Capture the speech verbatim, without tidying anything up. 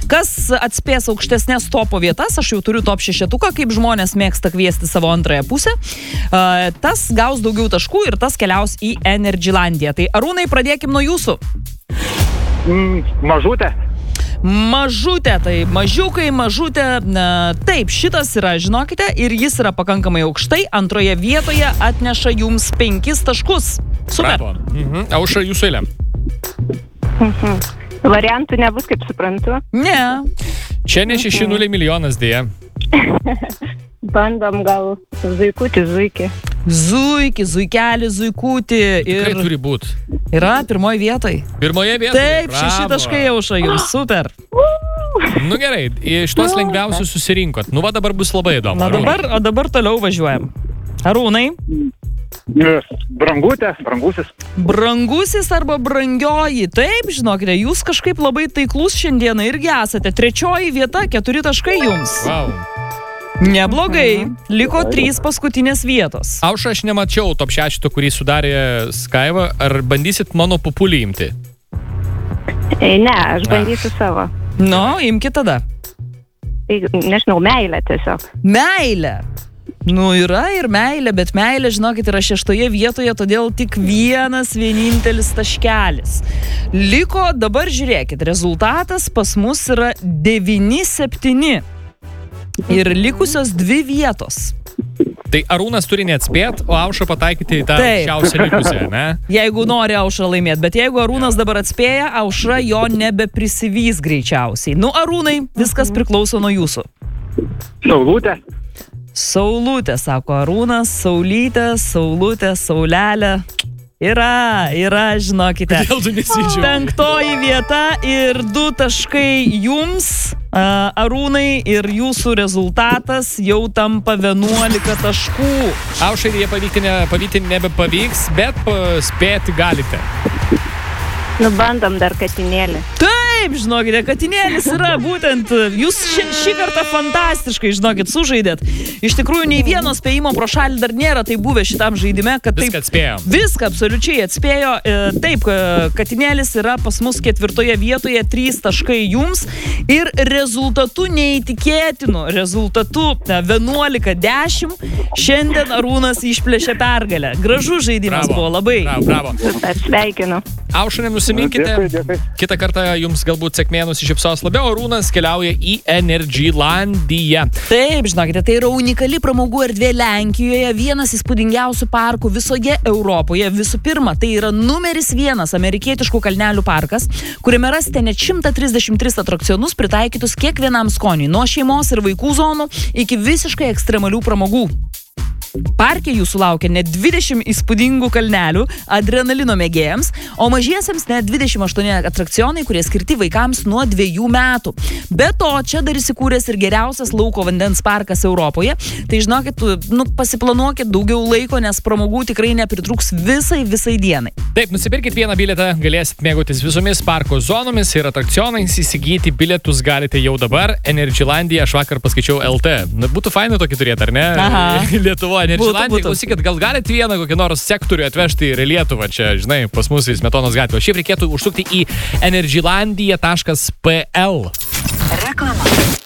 Kas atspės aukštesnės topo vietas, aš jau turiu top šešetuką, kaip žmonės mėgsta kviesti savo antrąją pusę, uh, tas gaus daugiau taškų ir tas keliaus į Energylandiją. Tai Arūnai, pradėkim nuo jūsų. Mm, mažutė. Mažutė, tai mažiukai, mažutė, na, taip, šitas yra, žinokite, ir jis yra pakankamai aukštai, antroje vietoje atneša jums penkis taškus. Super. Mhm. Aušra, jūsų eilė. Mhm. Variantų nebus, kaip suprantu. Ne. Čia ne šeši nulis milijonas dėja. Bandom gal zuikutį, zuikį. Zuikį, zuikelį, zuikutį. Tikrai Ir turi būt. yra pirmoje vietoje. Pirmoje vietoje. Taip, šeši taškai Aušra jums, super. Nu gerai, iš tuos lengviausius susirinkot. Nu va dabar bus labai įdomu. Na dabar, o dabar toliau važiuojam. Arūnai. Brangutė, brangusis. Brangusis arba brangioji. Taip, žinokite, jūs kažkaip labai taiklus šiandieną irgi esate. Trečioji vieta, keturi taškai jums. Wow. Neblogai. Liko trys paskutinės vietos. Aušra, aš nemačiau top šešito, kurį sudarė Skaiva. Ar bandysit mano pupulį imti? Ei, ne, aš bandysiu savo. Nu, imkite tada. Tai, nežinau, meilė tiesiog. Meilė. Nu, yra ir meilė, bet meilė, žinokit, yra šeštoje vietoje, todėl tik vienas vienintelis taškelis. Liko, dabar žiūrėkit, rezultatas pas mus yra devyni septyni. Ir likusios dvi vietos. Tai Arūnas turi neatspėt, o Aušra pataikyti į tą Taip. šiausią likusią, ne? Jeigu nori Aušra laimėti, bet jeigu Arūnas dabar atspėja, Aušra jo nebeprisivys greičiausiai. Nu, Arūnai, viskas priklauso nuo jūsų. Saulutė. Saulutė, sako Arūnas, saulytė, saulutė, saulelė. Yra, yra, žinokite. Kodėl tu nesidžiaugi? Penktoji vieta ir du taškai jums, uh, Arūnai, ir jūsų rezultatas jau tampa vienuolika taškų. Aušrai jie pavykti, ne, pavykti nebepavyks, bet spėti galite. Nu, bandom dar katinėlį. Taip, žinokite, katinėlis yra būtent, jūs ši, šį kartą fantastiškai, žinokit, sužaidėt. Iš tikrųjų, nei vieno spėjimo pro šalį dar nėra tai buvę šitam žaidime, kad taip... Viską atspėjom. Viską absoliučiai atspėjo. Taip, katinėlis yra pas mus ketvirtoje vietoje, trys taškai jums ir rezultatu neįtikėtinu, rezultatu vienuolika dešimt, šiandien Arūnas išplėšė pergalę. Gražus žaidimas Bravo. buvo, labai. Bravo, bravo. Super, sveikinu. Aušra, nenusiminkite. Dėkui, dėkui. Kitą kartą jums galbūt sėkmė nusišypsos labiau. Arūnas keliauja į Energylandiją. Taip, žinokite, tai yra unikali pramogų erdvė Lenkijoje, vienas įspūdingiausių parkų visoje Europoje. Visų pirma, tai yra numeris vienas amerikietiškų kalnelių parkas, kuriame rasite net šimtą trisdešimt tris atrakcionus pritaikytus kiekvienam skoniui, nuo šeimos ir vaikų zonų iki visiškai ekstremalių pramogų. Parke jūsų laukia net dvidešimt įspūdingų kalnelių adrenalino mėgėjams, o mažiesiems net dvidešimt aštuoni atrakcionai, kurie skirti vaikams nuo dviejų metų. Be to, čia dar įsikūręs ir geriausias lauko vandens parkas Europoje. Tai žinokit, nu, pasiplanuokit daugiau laiko, nes pramogų tikrai nepritrūks visai, visai dienai. Taip, nusipirkit vieną bilietą, galėsit mėgautis visomis parko zonomis ir atrakcionais, įsigyti bilietus galite jau dabar. Energylandija, aš vakar paskaičiau L T. Na, būtų fainai tokį turėti, ar ne? Aha. Lietuvoje. Energylandija, klausykit, gal galite vieną kokį nors sektorių atvežti į Lietuvą, čia, žinai, pas mus į Smetonos gatvę. O šiaip reikėtų užsukti į energylandia taškas p l. Reklama.